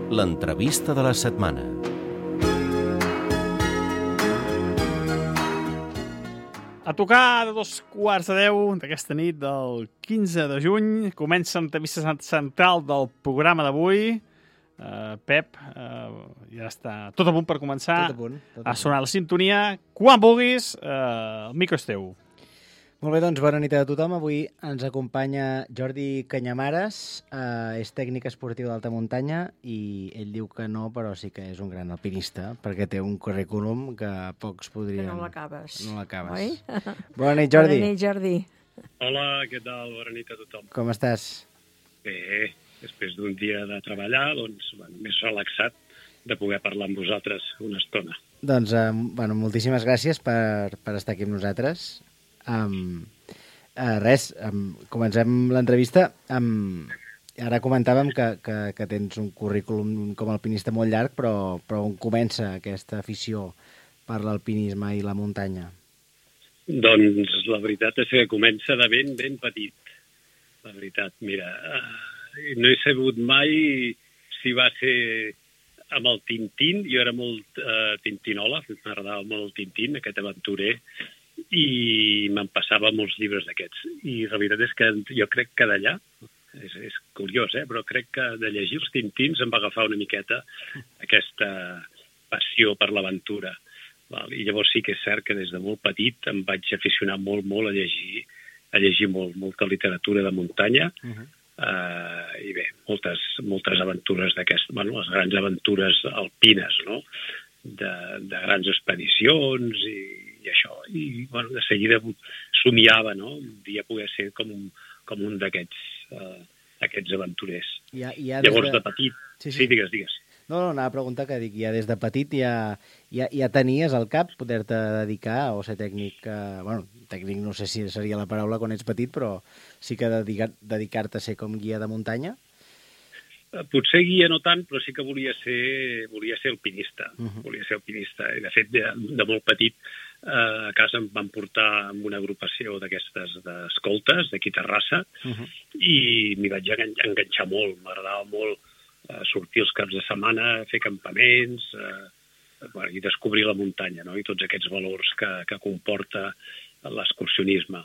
L'entrevista de la setmana. A tocar de 9:45 d'aquesta nit del 15 de juny comença l'entrevista central del programa d'avui. Pep, ja està tot a punt per començar. Tot a punt. A sonar la sintonia. Quan vulguis, el micro és teu. Molt bé, doncs bona nit a tothom. Avui ens acompanya Jordi Canyamares, és tècnic esportiu d'alta muntanya i ell diu que no, però sí que és un gran alpinista, perquè té un currículum que pocs podrien... Que no l'acabes. No l'acabes. Oi? Bona nit, Jordi. Bona nit, Jordi. Hola, què tal? Bona nit a tothom. Com estàs? Bé, després d'un dia de treballar, doncs, més relaxat de poder parlar amb vosaltres una estona. Doncs, moltíssimes gràcies per estar aquí amb nosaltres. Comencem l'entrevista. Ara comentàvem que tens un currículum com a alpinista molt llarg, però on comença aquesta afició per l'alpinisme i la muntanya? Doncs la veritat és que comença de ben petit. La veritat, mira, no he sabut mai si va ser amb el Tintín. Jo era molt tintinola, m'agradava molt el Tintín, aquest aventurer, i me'n passava molts llibres d'aquests. I la veritat és que jo crec que d'allà, és curiós, però crec que de llegir els Tintins em va agafar una miqueta aquesta passió per l'aventura. I llavors sí que és cert que des de molt petit em vaig aficionar molt a llegir molta literatura de muntanya, i bé, moltes aventures d'aquestes, les grans aventures alpines, no?, de grans expedicions i això. I, de seguida somiava, no?, un dia poder ser com un d'aquests aventurers. Llavors, de petit... Sí, digues. No, anava a preguntar que ja des de petit ja tenies al cap poder-te dedicar o ser tècnic, tècnic no sé si seria la paraula quan ets petit, però sí que dedicar-te a ser com guia de muntanya? Potser guia no tant, però sí que volia ser alpinista. Volia ser alpinista. I, de fet, de molt petit, a casa em van portar amb una agrupació d'aquestes d'escoltes, d'aquí a Terrassa, i m'hi vaig enganxar molt. M'agradava molt sortir els caps de setmana, fer campaments, i descobrir la muntanya, no?, i tots aquests valors que comporta l'excursionisme.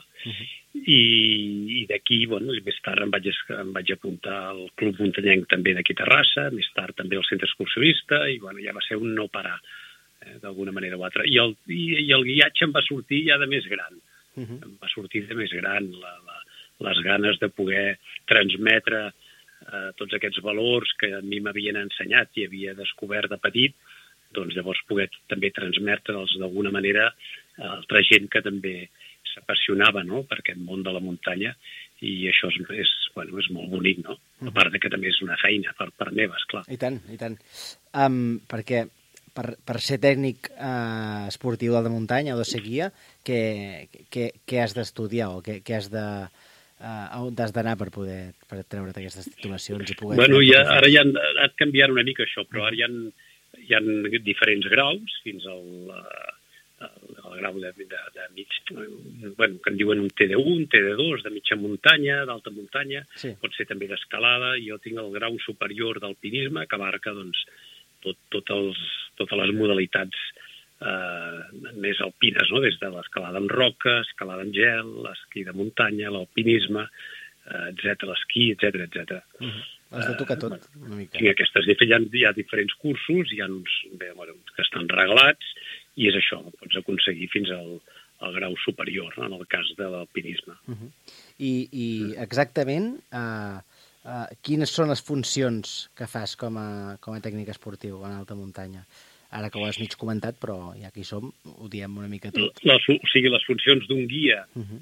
I d'aquí, més tard em vaig apuntar al Club Muntanyenc també d'aquí a Terrassa, més tard també al Centre Excursionista, i ja va ser un no parar, d'alguna manera o altra. I el guiatge em va sortir ja de més gran. Em va sortir de més gran les ganes de poder transmetre tots aquests valors que a mi m'havien ensenyat i havia descobert de petit, doncs llavors poder també transmetre'ls d'alguna manera a altra gent que també s'apassionava, no?, per aquest món de la muntanya, i això és molt bonic, no? A part que també és una feina per meva, esclar. I tant. Perquè per ser tècnic esportiu de muntanya o de ser guia, què has d'estudiar o on has d'anar per treure't aquestes titulacions i poder... Ara ja ha canviat una mica això, però ara hi ha diferents graus, fins al grau de mig, que en diuen un TD1, un TD2, de mitja muntanya, d'alta muntanya, pot ser també d'escalada. Jo tinc el grau superior d'alpinisme, que abarca totes les modalitats més alpines, no?, des de l'escalada en roca, escalada en gel, l'esquí de muntanya, l'alpinisme, l'esquí, etc. Has de tocar tot, una mica. Hi ha diferents cursos, hi ha uns que estan reglats, i és això, pots aconseguir fins al grau superior, en el cas de l'alpinisme. I exactament, quines són les funcions que fas com a tècnic esportiu en alta muntanya? Ara que ho has mig comentat, però ja que hi som, ho diem una mica tot. Les funcions d'un guia.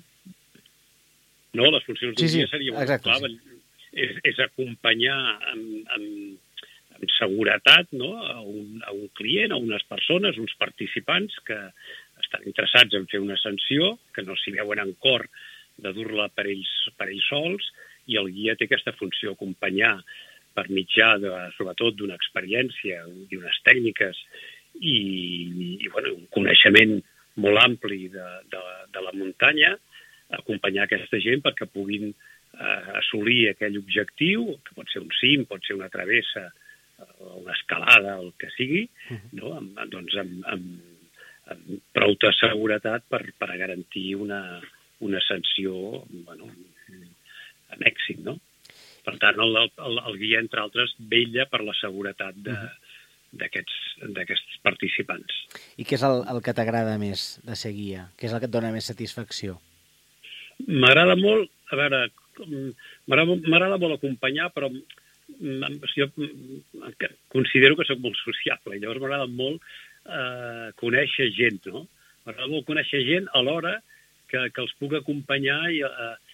No, les funcions d'un guia seria... És acompanyar amb seguretat, no?, a un client, a unes persones, uns participants que estan interessats en fer una ascensió, que no s'hi veuen en cor de dur-la per ells sols, i el guia té aquesta funció, acompanyar per mitjà, sobretot, d'una experiència i unes tècniques i un coneixement molt ampli de la muntanya, acompanyar aquesta gent perquè puguin assolir aquell objectiu, que pot ser un cim, pot ser una travessa una escalada, el que sigui, no? Amb prou de seguretat per garantir una sanció amb èxit, no? Per tant, el guia, entre altres, vetlla per la seguretat d'aquests participants. I què és el que t'agrada més de ser guia? Què és el que et dona més satisfacció? M'agrada molt, a veure, m'agrada molt acompanyar, però jo considero que soc molt sociable, i llavors m'agrada molt conèixer gent, no? M'agrada molt conèixer gent alhora que els puc acompanyar i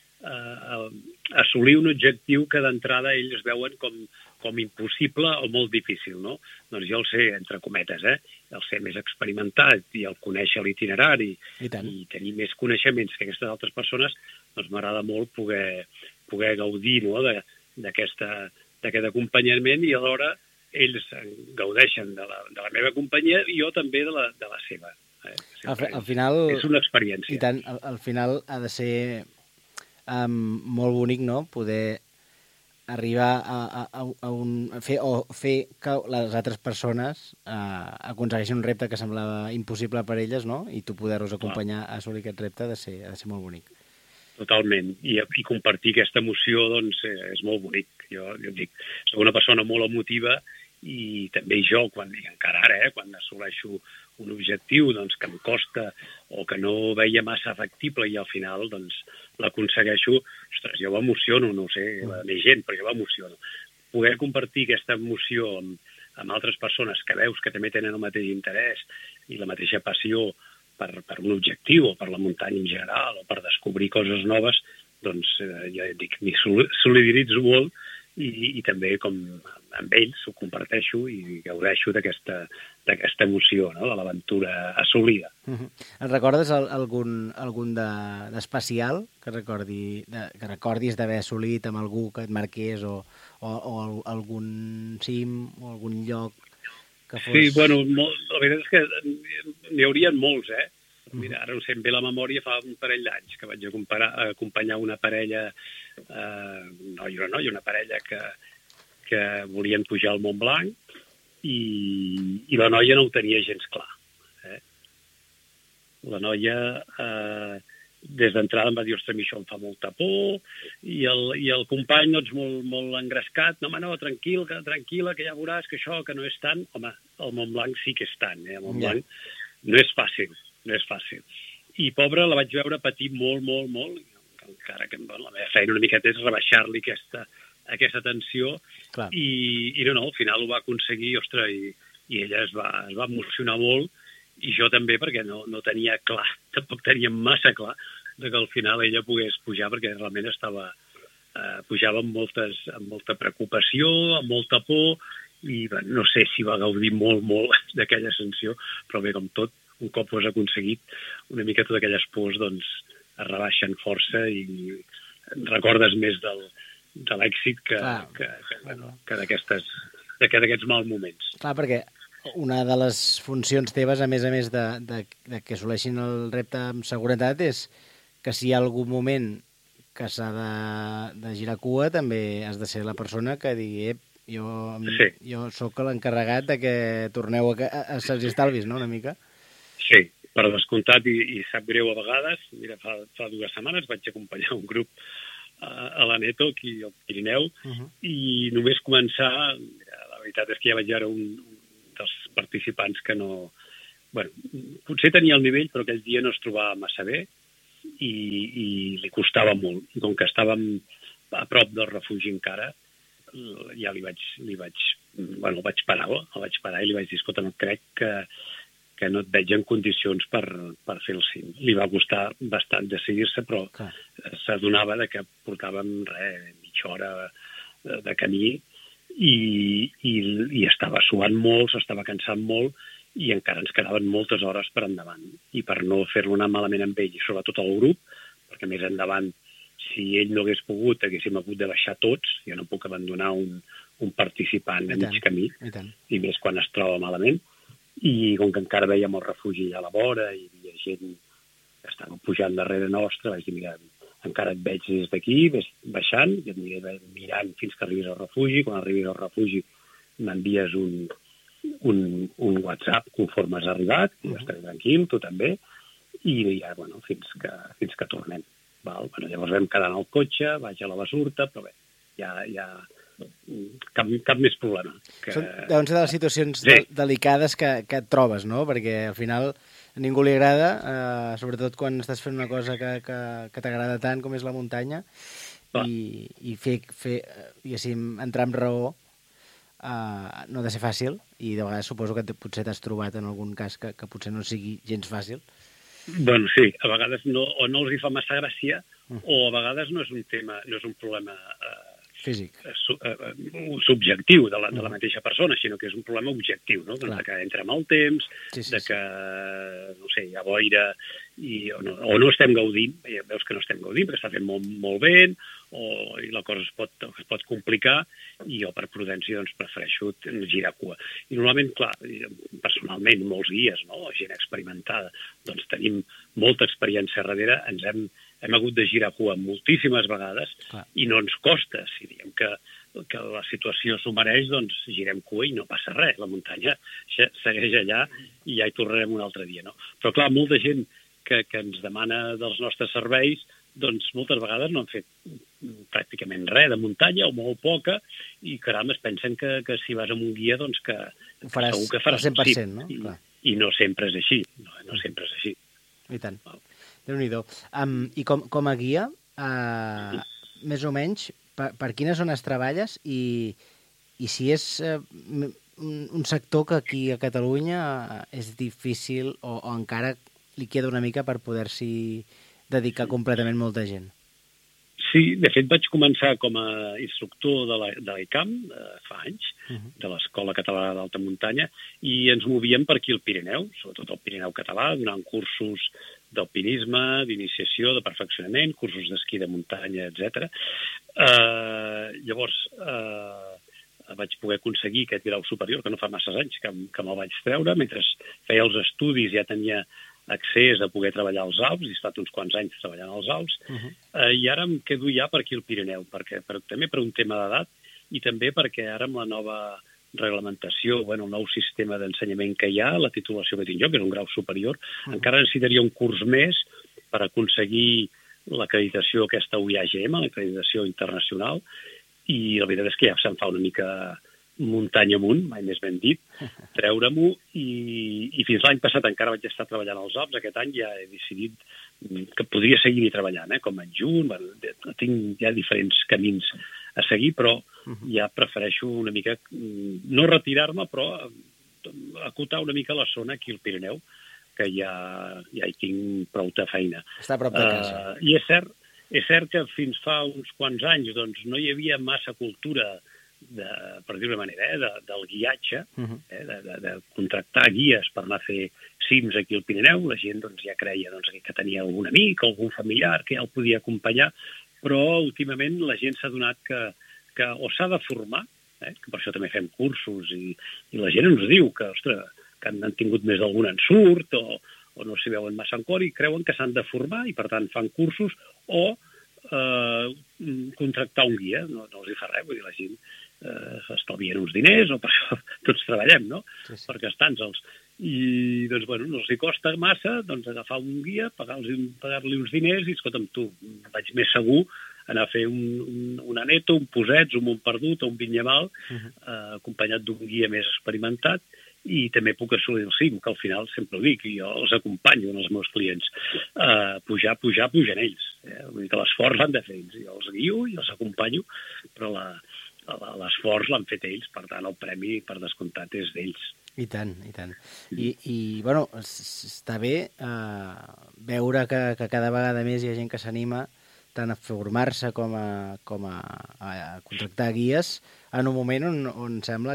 assolir un objectiu que d'entrada ells veuen com impossible o molt difícil, no? Doncs jo el sé, entre cometes, el sé més experimentat i el conèixer l'itinerari i tenir més coneixements que aquestes altres persones, doncs m'agrada molt poder gaudir, no?, d'aquest acompanyament, i alhora ells gaudeixen de la meva companyia i jo també de la seva. Al final, és una experiència. I tant, al final ha de ser molt bonic, no?, poder arribar a fer que les altres persones aconsegueixin un repte que semblava impossible per elles, no?, i tu poder-los acompanyar a assolir aquest repte ha de ser molt bonic. Totalment. I compartir aquesta emoció, doncs, és molt bonic. Jo dic, soc una persona molt emotiva i també jo, encara ara, quan assoleixo un objectiu doncs, que em costa o que no veia massa factible i al final doncs, l'aconsegueixo, ostres, jo m'emociono, no ho sé, la més gent, però jo m'emociono. Poder compartir aquesta emoció amb altres persones que veus que també tenen el mateix interès i la mateixa passió per un objectiu o per la muntanya en general o per descobrir coses noves, doncs ja dic, m'hi solidaritzo molt i també com amb ells ho comparteixo i gaudeixo d'aquesta emoció, no?, de l'aventura assolida. Et recordes algun d'especial que recordis d'haver assolit amb algú que et marqués o algun cim o algun lloc que fos... Sí, bueno, la veritat és que n'hi haurien molts, Mira, ara no sé bé la memòria, fa un parell d'anys que vaig acompanyar una parella, una parella que volien pujar al Mont Blanc i la noia no ho tenia gens clar. La noia, des d'entrada em va dir, ostres, a mi això em fa molta por, i el company, doncs, molt engrescat, no, tranquil·la, que ja veuràs que això, que no és tant. Home, el Mont Blanc sí que és tant, el Mont Blanc no és fàcil. I pobra, la vaig veure patir molt, encara que la meva feina una miqueta és rebaixar-li aquesta tensió. Clar. I no, al final ho va aconseguir, ostres, i ella es va emocionar molt, i jo també, perquè no tenia clar, tampoc tenia massa clar, que al final ella pogués pujar, perquè realment pujava amb molta preocupació, amb molta por, i no sé si va gaudir molt d'aquella ascensió, però bé, com tot, un cop ho has aconseguit, una mica totes aquelles pors doncs, es rebaixen força i recordes més de l'èxit que d'aquests mals moments. Clar, perquè una de les funcions teves, a més de que assoleixin el repte amb seguretat, és que si hi ha algun moment que s'ha de girar cua, també has de ser la persona que digui jo sóc l'encarregat de que torneu a Sants i Estalvis, no?, una mica. Sí, per descomptat, i sap greu a vegades. Mira, fa 2 setmanes vaig acompanyar un grup a l'Aneto, aquí al Pirineu, i només començar, la veritat és que ja vaig veure un dels participants que no... Bueno, potser tenia el nivell, però aquell dia no es trobava massa bé i li costava molt. I com que estàvem a prop del refugi encara, ja el vaig parar i li vaig dir, escolta, no crec que no et veig en condicions per fer el cim. Li va costar bastant decidir-se, però s'adonava que portàvem mitja hora de camí i estava suant molt, s'estava cansant molt i encara ens quedaven moltes hores per endavant. I per no fer-lo anar malament amb ell, i sobretot el grup, perquè més endavant, si ell no hagués pogut, haguéssim hagut de baixar tots. Jo no puc abandonar un participant a mig camí, i més quan es troba malament. I com que encara veiem el refugi a la vora i hi havia gent que estava pujant darrere nostra, vaig dir, mira, encara et veig des d'aquí, baixant, i et aniré mirant fins que arribis al refugi. Quan arribis al refugi m'envies un WhatsApp conforme has arribat, i jo estaré tranquil, tu també, i ja, bueno, fins que tornem. Val? Bueno, llavors vam quedar en el cotxe, vaig a la Basurta, però bé, ja cap més problema. Deuen ser de les situacions delicades que et trobes, no? Perquè al final a ningú li agrada, sobretot quan estàs fent una cosa que t'agrada tant com és la muntanya, i entrar amb raó no ha de ser fàcil, i de vegades suposo que potser t'has trobat en algun cas que potser no sigui gens fàcil. Bueno, sí, a vegades no els hi fa massa gràcia, o a vegades no és un problema físic, subjectiu de la mateixa persona, sinó que és un problema objectiu, no? Doncs que entra mal temps, que, no sé, hi ha boira, o no estem gaudint, veus que no estem gaudint perquè està fent molt vent, i la cosa es pot complicar, i jo per prudència doncs, prefereixo girar cua. I normalment, clar, personalment, molts guies, no? Gent experimentada, doncs tenim molta experiència darrere, hem hagut de girar cua moltíssimes vegades i no ens costa. Si diem que la situació s'ho mereix, doncs girem cua i no passa res. La muntanya segueix allà i ja hi tornarem un altre dia, no? Però, clar, molta gent que ens demana dels nostres serveis, doncs moltes vegades no han fet pràcticament res de muntanya o molt poca, i caram, es pensen que si vas amb un guia, doncs que segur que faràs al 100%, no? I no sempre és així. No sempre és així. I tant. Déu-n'hi-do. I com a guia, més o menys, per quines zones treballes i si és un sector que aquí a Catalunya és difícil o encara li queda una mica per poder-s'hi dedicar completament molta gent? Sí, de fet vaig començar com a instructor de l'ICAM fa anys, de l'Escola Catalana d'Alta Muntanya, i ens movíem per aquí al Pirineu, sobretot al Pirineu català, donant cursos d'alpinisme, d'iniciació, de perfeccionament, cursos d'esquí de muntanya, etc. Llavors vaig poder aconseguir aquest grau superior, que no fa massa anys que me'l vaig treure. Mentre feia els estudis ja tenia accés a poder treballar als Alps, he estat uns quants anys treballant als Alps, i ara em quedo ja per aquí al Pirineu, també per un tema d'edat, i també perquè ara amb la nova reglamentació, el nou sistema d'ensenyament que hi ha, la titulació que tinc jo, que és un grau superior, encara necessitaria un curs més per aconseguir l'acreditació aquesta UIAGM, l'acreditació internacional, i la veritat és que ja se'm fa una mica muntanya amunt, mai més ben dit, treure-m'ho, i fins l'any passat encara vaig estar treballant als Alps. Aquest any ja he decidit que podria seguir-hi treballant, com a adjunt. Tinc ja diferents camins a seguir, però ja prefereixo una mica no retirar-me, però acotar una mica la zona aquí al Pirineu, que ja hi tinc prou de feina. Està a prop de casa. I és cert que fins fa uns quants anys doncs, no hi havia massa cultura, per dir-ho d'una manera, del guiatge, de contractar guies per anar a fer cims aquí al Pirineu. La gent ja creia que tenia algun amic o algun familiar que ja el podia acompanyar, però últimament la gent s'ha adonat que o s'ha de formar, que per això també fem cursos, i la gent ens diu que, ostres, que han tingut més d'algun ensurt o no s'hi veuen massa en cor i creuen que s'han de formar i per tant fan cursos o contractar un guia. No els hi fa res, vull dir, la gent s'estalvien uns diners, o per això tots treballem, no? Sí. Per gastar-nos-els. I, doncs, no els hi costa massa agafar un guia, pagar-li uns diners i, escolta'm, tu, vaig més segur anar a fer un aneto, un posets, un Montperdut o un Vinyamal, acompanyat d'un guia més experimentat, i també puc assolir el cim, que al final sempre ho dic, i jo els acompanyo als meus clients. Pujar, pugen ells. Vull dir que l'esforç l'han de fer ells. Jo els guio i els acompanyo, però l'esforç l'han fet ells, per tant el premi per descomptat és d'ells. I tant, i tant. I està bé veure que cada vegada més hi ha gent que s'anima tant a formar-se com a contractar guies en un moment on sembla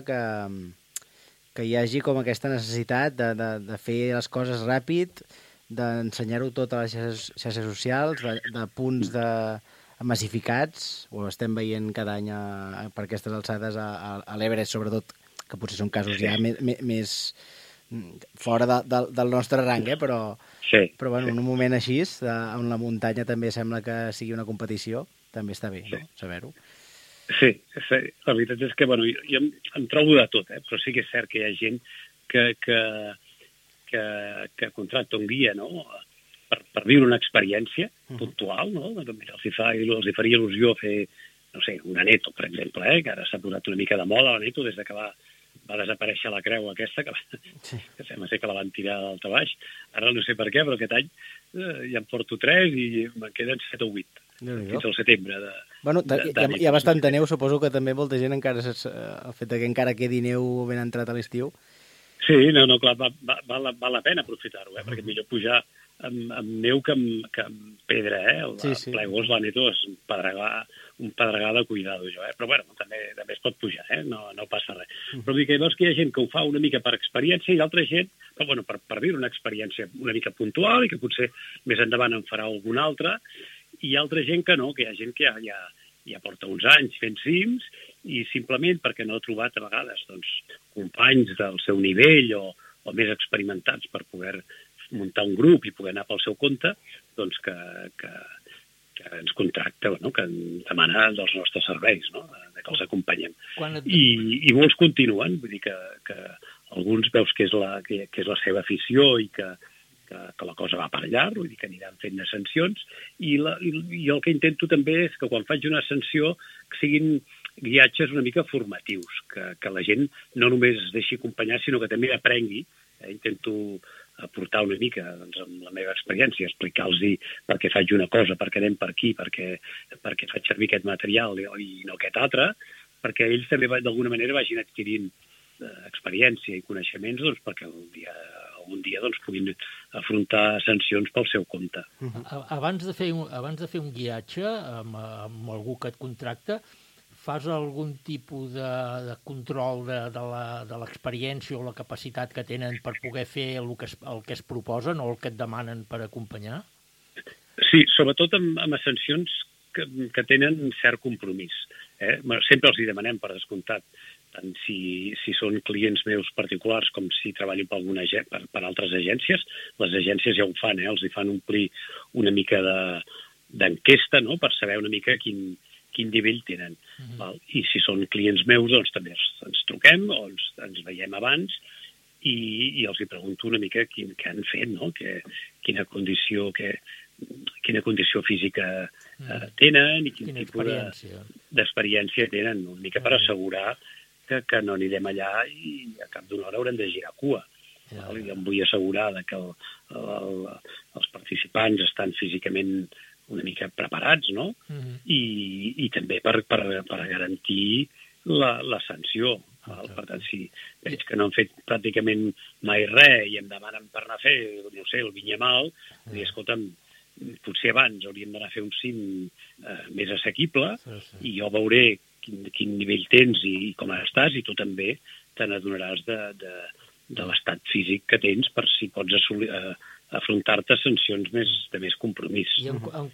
que hi hagi com aquesta necessitat de fer les coses ràpid, d'ensenyar-ho tot a les xarxes socials, de punts massificats, ho estem veient cada any per aquestes alçades a l'Everest, sobretot, que potser són casos ja més fora del nostre rang, però en un moment així, on la muntanya també sembla que sigui una competició, també està bé, no? Saber-ho. Sí, la veritat és que, bueno, jo em trobo de tot, però sí que és cert que hi ha gent que contracta un guia, no?, per viure una experiència puntual, no? Mira, els hi faria il·lusió fer, no sé, una Neto, per exemple, que ara s'ha posat una mica de moda la Neto des que va desaparèixer la creu aquesta, que sembla ser que la van tirar d'alta baix. Ara no sé per què, però aquest any ja en porto 3 i me'n queden 7 o 8. Fins al setembre. Bueno, hi ha bastanta neu, suposo que també molta gent encara, el fet que encara quedi neu ben entrat a l'estiu. Sí, no, clar, val la pena aprofitar-ho, perquè millor pujar amb neu que amb pedra, El Plegos, la Neto, és un pedregar de cuidado, però bueno, també es pot pujar, no passa res. Però dic que veus que hi ha gent que ho fa una mica per experiència i altra gent, però bueno, per viure una experiència una mica puntual i que potser més endavant en farà alguna altra, i altra gent que no, que hi ha gent que ja porta uns anys fent cims i simplement perquè no ha trobat a vegades companys del seu nivell o més experimentats per poder muntar un grup i poder anar pel seu compte, que ens contracta, que ens demana dels nostres serveis, que els acompanyem. I molts continuen, vull dir que alguns veus que és la seva afició i que la cosa va per allà, vull dir que aniran fent ascensions, i el que intento també és que quan faig una ascensió que siguin guiatges una mica formatius, que la gent no només es deixi acompanyar, sinó que també aprengui. Intento aportar una mica amb la meva experiència, explicar-los per què faig una cosa, per què anem per aquí, per què faig servir aquest material i no aquest altre, perquè ells també d'alguna manera vagin adquirint experiència i coneixements perquè algun dia puguin afrontar sancions pel seu compte. Abans de fer un guiatge amb algú que et contracta, fas algun tipus de control de l'experiència o la capacitat que tenen per poder fer el que es proposen o el que et demanen per acompanyar? Sí, sobretot amb ascensions que tenen cert compromís. Sempre els hi demanem, per descomptat, tant si són clients meus particulars com si treballen per altres agències. Les agències ja ho fan, els hi fan omplir una mica d'enquesta, per saber una mica quin nivell tenen. I si són clients meus, també ens truquem o ens veiem abans i els hi pregunto una mica què han fet, quina condició física tenen i quin tipus d'experiència tenen, una mica per assegurar que no anirem allà i a cap d'una hora haurem de girar cua. I em vull assegurar que els participants estan físicament una mica preparats, I també per garantir la sanció. Per tant, si veig que no han fet pràcticament mai res i em demanen per anar a fer, no sé, el Vinyamal, i escolta'm, potser abans hauríem d'anar a fer un cim més assequible i jo veuré quin nivell tens i com estàs, i tu també te n'adonaràs de l'estat físic que tens per si pots afrontar-te a sancions de més compromís. I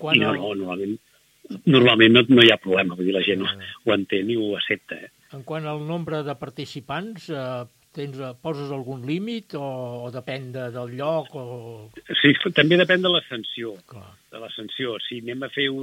normalment no hi ha problema, vull dir, la gent ho entén i ho accepta. En quant al nombre de participants, poses algun límit o depèn del lloc? Sí, també depèn de l'ascensió. Si anem a fer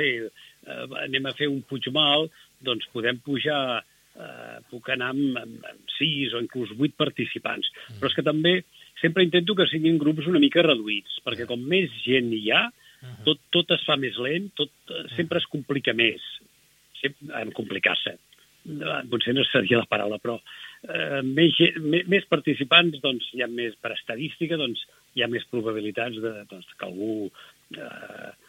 un Puigmal, doncs podem pujar, puc anar amb 6 o inclús 8 participants. Però és que també sempre intento que siguin grups una mica reduïts, perquè com més gent hi ha, tot es fa més lent, tot sempre es complica més. Complicar-se. Potser no seria la paraula, però més participants, hi ha més, per estadística, hi ha més probabilitats que algú